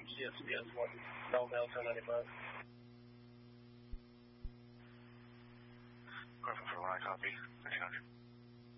CSPS 1, Belleville 1095. Perfect for 1, I copy. 600.